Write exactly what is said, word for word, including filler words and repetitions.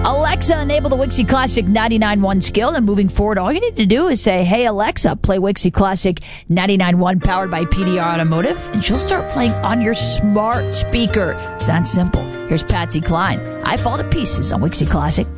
Alexa, enable the Wixie Classic ninety-nine point one skill, and moving forward, all you need to do is say, hey, Alexa, play Wixie Classic ninety-nine point one powered by P D R Automotive, and she'll start playing on your smart speaker. It's that simple. Here's Patsy Cline. I Fall to Pieces on Wixie Classic.